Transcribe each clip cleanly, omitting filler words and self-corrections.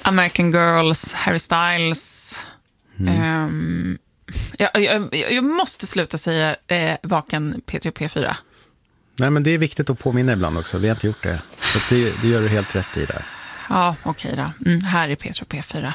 American Girls, Harry Styles. Jag måste sluta säga vaken P3 och P4. Nej, men det är viktigt att påminna ibland också. Vi har inte gjort det. Så det gör du helt rätt i där. Ja, okej då. Här är P3 och P4.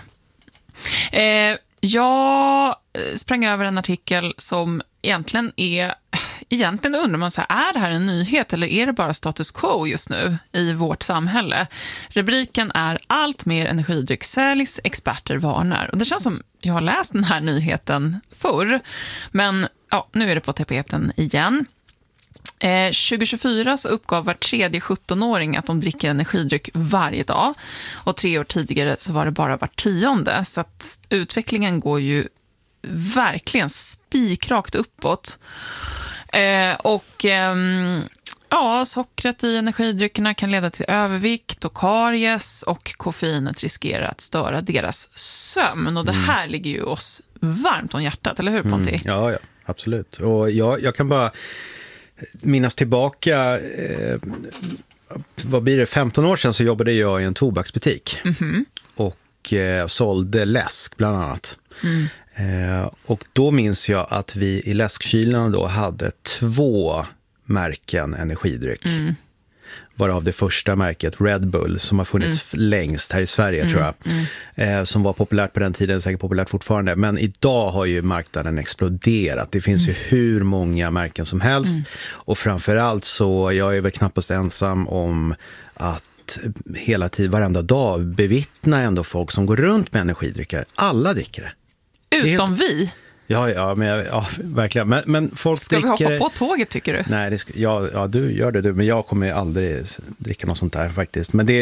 Jag sprang över en artikel som egentligen undrar man så här, är det här en nyhet eller är det bara status quo just nu i vårt samhälle? Rubriken är allt mer energidryck säljs, experter varnar. Och det känns som jag har läst den här nyheten förr, men ja, nu är det på tapeten igen. 2024 så uppgav var tredje 17-åring att de dricker energidryck varje dag. Och 3 år tidigare så var det bara var 10:e. Så att utvecklingen går ju verkligen spikrakt uppåt. Sockret i energidryckerna kan leda till övervikt och karies, och koffeinet riskerar att störa deras sömn. Och det här ligger ju oss varmt om hjärtat, eller hur Ponti? Ja, absolut. Och jag kan bara minnas tillbaka, vad blir det, 15 år sedan så jobbade jag i en tobaksbutik och sålde läsk bland annat. Och då minns jag att vi i läskkylarna då hade 2 märken energidryck. Varav det första märket, Red Bull, som har funnits längst här i Sverige tror jag. Som var populärt på den tiden, säkert populärt fortfarande. Men idag har ju marknaden exploderat. Det finns ju hur många märken som helst. Och framförallt så, jag är väl knappast ensam om att hela tiden, varenda dag bevittna ändå folk som går runt med energidrycker. Alla dricker det. Utom vi. Ja, verkligen. Men folk ska dricker... vi hoppa på tåget, tycker du? Nej, du gör det, men jag kommer aldrig dricka något sånt där faktiskt. Men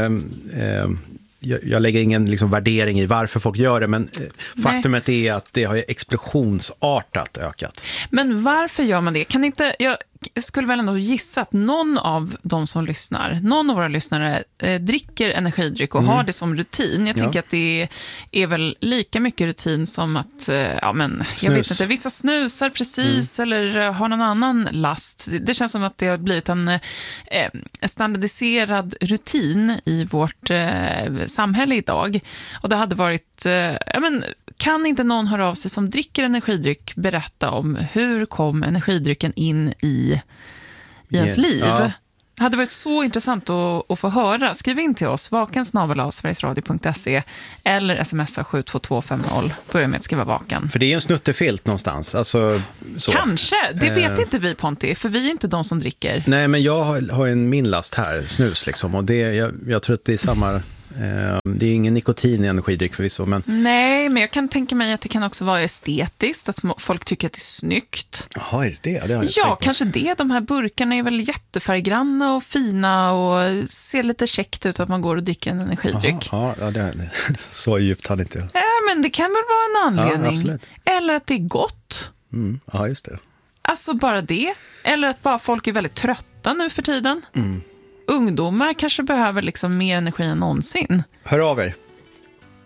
jag lägger ingen liksom värdering i varför folk gör det, men faktumet är att det har ju explosionsartat ökat. Men varför gör man det? Jag skulle väl ändå gissa att någon av våra lyssnare dricker energidryck och har det som rutin. Jag tänker att det är väl lika mycket rutin som att, jag vet inte, vissa snusar precis eller har någon annan last. Det känns som att det har blivit en standardiserad rutin i vårt samhälle idag. Och det hade varit, kan inte någon höra av sig som dricker energidryck berätta om hur kom energidrycken in i ens liv? Ja. Det hade varit så intressant att få höra. Skriv in till oss, vaken@sverigesradio.se eller smsa 72250. Börja med att skriva vaken. För det är en snuttefilt någonstans. Alltså, så. Kanske, det vet inte vi, Ponti, för vi är inte de som dricker. Nej, men jag har min last här, snus liksom, och jag tror att det är samma... Det är ingen nikotin i energidryck förvisso, men... Nej, men jag kan tänka mig att det kan också vara estetiskt, att folk tycker att det är snyggt. Jaha, är det? Kanske det. De här burkarna är väl jättefärggranna och fina och ser lite käckt ut att man går och dricker en energidryck. Ja, det så djupt hade inte jag. Ja, men det kan väl vara en anledning. Ja, absolut. Eller att det är gott. Ja, just det. Alltså bara det. Eller att bara folk är väldigt trötta nu för tiden. Ungdomar kanske behöver liksom mer energi än någonsin. Hör av er.